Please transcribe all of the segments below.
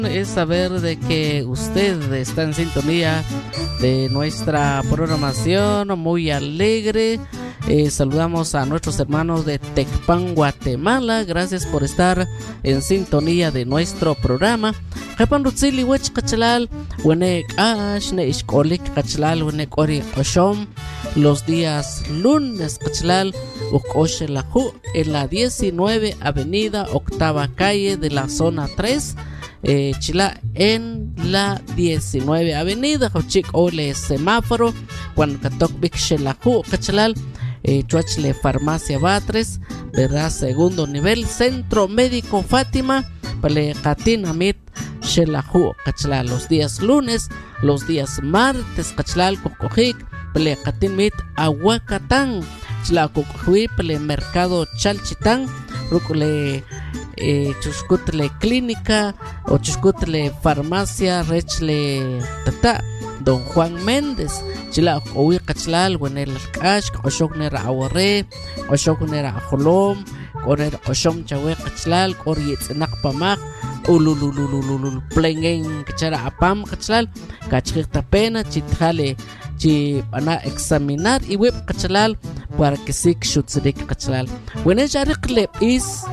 Es saber de que usted está en sintonía de nuestra programación muy alegre. Saludamos a nuestros hermanos de Tecpan, Guatemala. Gracias por estar en sintonía de nuestro programa. Japan Rutzili Wech Kachalal, Wenek Ash, Neishkolik Kachalal, Wenek Ori Oshom. Los días lunes Kachalal, Ukoshe Lahu, en la 19 Avenida, octava calle de la zona 3. Chila en la 19 Avenida, Hochik Ole Semáforo, Juan Catok Bik Shelahu, Kachalal. Chuachle Farmacia Batres, ¿verdad? Segundo nivel, Centro Médico Fátima, Pale Katinamit, Shelahu, Kachalal. Los días lunes, los días martes, Kachalal, Kokojik, Pale Katinmit, Aguacatán, Chlakukuhui, Pale Mercado Chalchitán, Rukule, Chuscutle Clínica, o Chuscutle Farmacia, Rechle Tata. Don Juan Méndez, Chila Owi Kachalal, Wenel Cash, Oshokner Aware, Oshokner Holom, Corner Oshom Chawe Kachalal, Coriet Nakpamak, Ulululululul, Plengen, Kachara Apam Kachalal, Kachirta Pena, Chitjale, Chipana examinar y web Kachalal, para que Sik Shutzik Kachalal. Wenesh Arikle is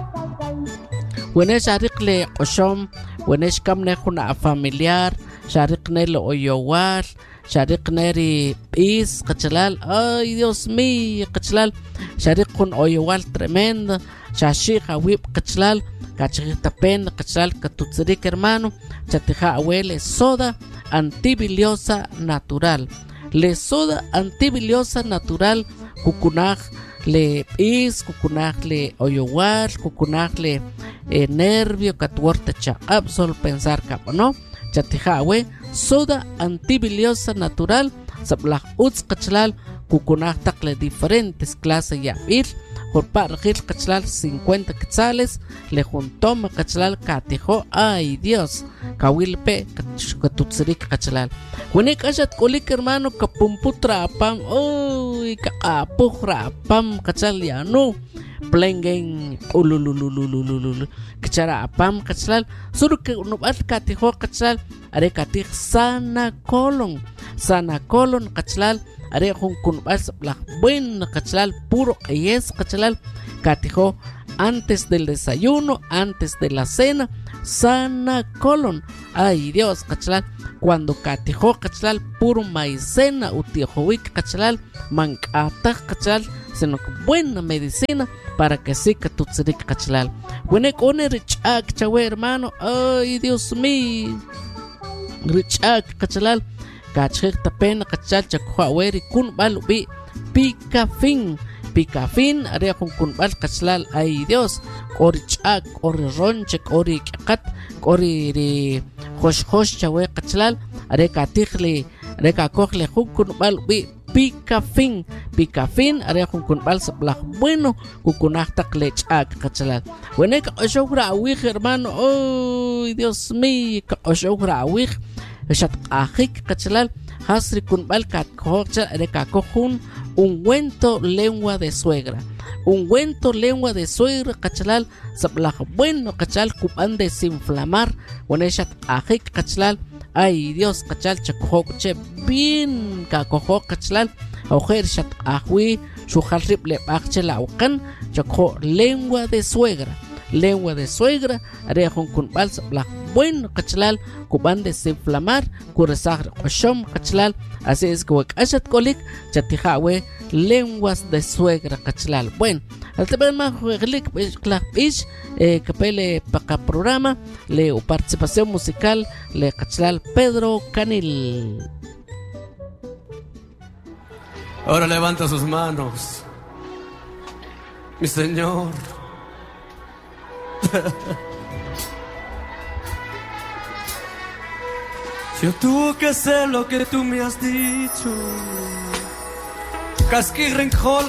Wenesh Arikle Oshom, Wenesh Kamnehuna familiar. Shariknel Oyowal, Sharikneri Is, Kachalal, ay Dios mío, Kachalal, Sharikun Oyowal tremendo, Shashik Awip, Kachalal, Kachita Pen, Kachalal, Katutzerik hermano, Chatija Abuele, soda antibiliosa natural, le soda antibiliosa natural, Kukunaj, le Is, Kukunaj, le Oyowal, Kukunaj, le nervio, Katuorte Chakab, solo pensar, ¿no? Chatijahue, soda antibiliosa natural, sablah uts kachalal, kukunah takle diferentes clases ya ir, por pargil kachalal 50 quetzales, le juntoma kachalal katijo, ay Dios, kawilpe katutzerik kachalal. Wenek ashat kolik hermano kapumputra apam, uy, kapuhra apam kachal ya no. Plengen ululululululul kachara apam kachalal suru ke unubat katiho kachalal are katih sana colon kachalal are kunubas la buen kachalal puro yes kachalal katiho antes del desayuno, antes de la cena, sana colon. Ay Dios kachalal cuando katiho kachalal puro maicena utijoik kachalal mankata kachalal sino buena medicina para que sí que tu tzirik kachalal. Wenek one richak chawe hermano, ay Dios mío, richak kachalal, kachik tapen kachal chakwa weri kun balubi pikafin area kun bal kachalal, ay Dios, ori chak, ori ronchek, ori kakat, ori hosh chawe kachalal, are katihli, are kakokhle kun balubi Pikafin, area kun bal sablah bueno, kukunahtak lechak kachalal. Wenek oshogra awich hermano, oh Dios mío, oshogra awich, shat ajik kachalal, hasri kun bal kat kohcha, area kakojun, ungüento lengua de suegra. Ungüento lengua de suegra kachalal, sablah bueno kachal kupan desinflamar, weneshat ajik kachalal. Ay Dios kachal chakojok che bien kakojok kachalal ojer shat ajwi shuhal rible bachela ukan chakjo lengua de suegra are kun bals bla bueno kachalal kuban desinflamar kuresar oshom kachalal. Así es que wakashat kolik chatijawe lenguas de suegra kachalal. Bueno, al tener más jueglik ish capele para programa le participación musical le kachalal Pedro Canil. Ahora levanta sus manos, mi Señor. Yo tuve que hacer lo que tú me has dicho. Casquirrenjol